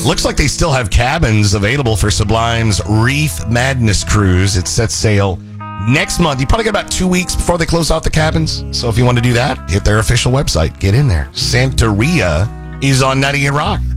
looks like they still have cabins available for Sublime's Reef Madness Cruise. It sets sail next month. You probably got about 2 weeks before they close off the cabins. So if you want to do that, hit their official website. Get in there. Santeria is on 98 Rock.